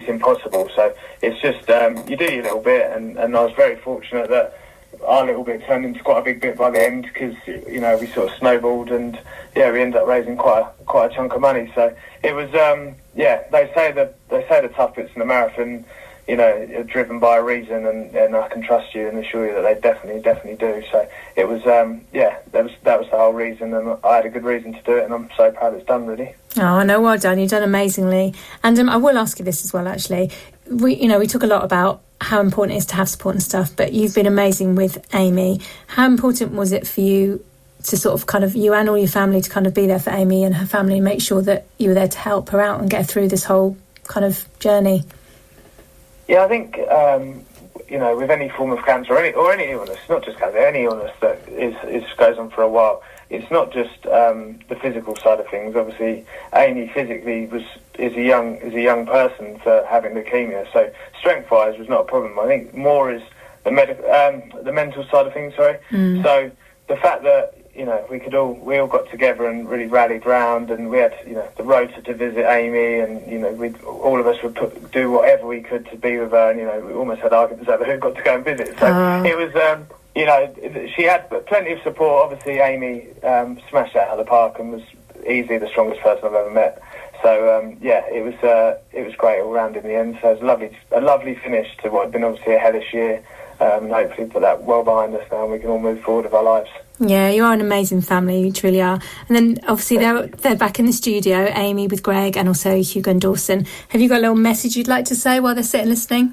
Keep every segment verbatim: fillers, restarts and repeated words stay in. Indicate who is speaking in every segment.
Speaker 1: impossible. So it's just um, you do your little bit, and, and I was very fortunate that our little bit turned into quite a big bit by the end, because you know we sort of snowballed, and yeah, we ended up raising quite a, quite a chunk of money. So it was um, yeah. They say that they say the tough bits in the marathon, you know, are driven by a reason, and, and I can trust you and assure you that they definitely, definitely do. So it was, um, yeah, that was that was the whole reason, and I had a good reason to do it, and I'm so proud it's done, really.
Speaker 2: Oh, no, well done. You've done amazingly. And um, I will ask you this as well, actually. We, you know, we talk a lot about how important it is to have support and stuff, but you've been amazing with Amy. How important was it for you to sort of kind of, you and all your family, to kind of be there for Amy and her family and make sure that you were there to help her out and get her through this whole kind of journey?
Speaker 1: Yeah, I think, um, you know, with any form of cancer, or any, or any illness, not just cancer, any illness that is, is goes on for a while, it's not just um, the physical side of things. Obviously, Amy physically was is a young is a young person for having leukemia, so strength-wise was not a problem. I think more is the medical, um, the mental side of things. Sorry. Mm. So the fact that, you know, we could all we all got together and really rallied round, and we had, you know, the road to, to visit Amy, and you know, we all of us would put, do whatever we could to be with her, and you know, we almost had arguments over who got to go and visit. So uh. it was, um, you know, she had plenty of support. Obviously, Amy um, smashed out of the park and was easily the strongest person I've ever met. So um, yeah, it was uh, it was great all round in the end. So it was a lovely a lovely finish to what had been obviously a hellish year. Um, and hopefully put that well behind us now, and we can all move forward with our lives.
Speaker 2: Yeah, you are an amazing family, you truly are. And then obviously they're they're back in the studio, Amy with Greg and also Hugo and Dawson. Have you got a little message you'd like to say while they're sitting listening?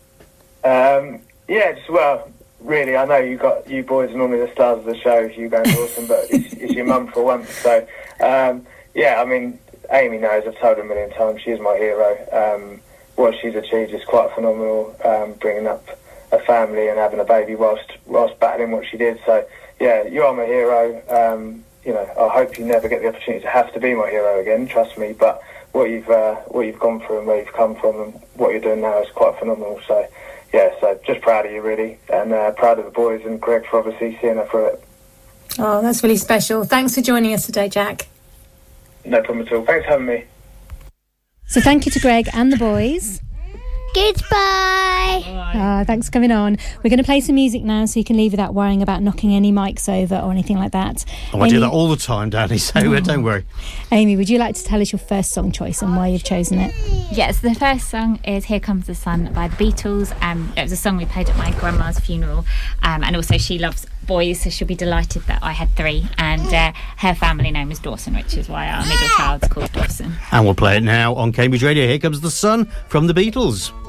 Speaker 1: Um, yeah, just, well, really, I know you got you boys are normally the stars of the show, Hugo and Dawson, but it's, it's your mum for once. So um, yeah, I mean, Amy knows, I've told her a million times, she is my hero. Um, what she's achieved is quite phenomenal, um, bringing up a family and having a baby whilst whilst battling what she did. So yeah, you are my hero. Um, you know, I hope you never get the opportunity to have to be my hero again. Trust me. But what you've uh, what you've gone through and where you've come from and what you're doing now is quite phenomenal. So yeah, so just proud of you really, and uh, proud of the boys and Greg for obviously seeing her through it.
Speaker 2: Oh, that's really special. Thanks for joining us today, Jack.
Speaker 1: No problem at all. Thanks for having me.
Speaker 2: So thank you to Greg and the boys.
Speaker 3: Goodbye.
Speaker 2: Uh, thanks for coming on. We're going to play some music now so you can leave without worrying about knocking any mics over or anything like that.
Speaker 4: Oh, Amy, I do that all the time, Danny, so oh. don't worry.
Speaker 2: Amy, would you like to tell us your first song choice and why you've chosen it?
Speaker 5: Yes, the first song is Here Comes the Sun by the Beatles. Um, it was a song we played at my grandma's funeral, um, and also she loves boys, so she'll be delighted that I had three, and uh, her family name is Dawson, which is why our middle child's called Dawson.
Speaker 4: And we'll play it now on Cambridge Radio. Here Comes the Sun from the Beatles.